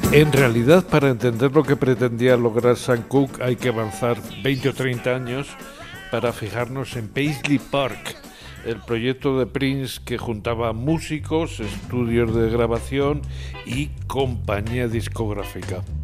En realidad, para entender lo que pretendía lograr Sam Cooke hay que avanzar 20 o 30 años para fijarnos en Paisley Park, el proyecto de Prince que juntaba músicos, estudios de grabación y compañía discográfica.